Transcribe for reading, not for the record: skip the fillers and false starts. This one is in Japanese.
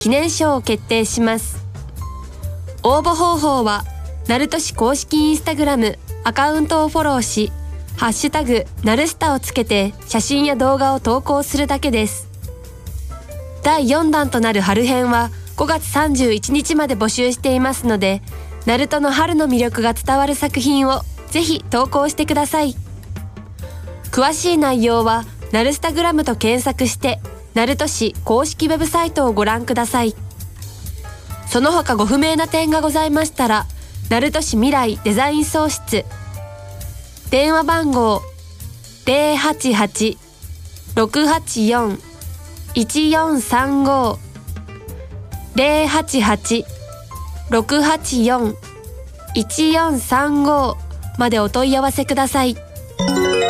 記念賞を決定します。応募方法は鳴門市公式インスタグラムアカウントをフォローし、ハッシュタグなるスタをつけて写真や動画を投稿するだけです。第4弾となる春編は5月31日まで募集していますので、鳴門の春の魅力が伝わる作品をぜひ投稿してください。詳しい内容はなるスタグラムと検索して鳴門市公式ウェブサイトをご覧ください。その他ご不明な点がございましたら、鳴門市未来デザイン総室電話番号 088-684-1435 088-684-1435までお問い合わせください。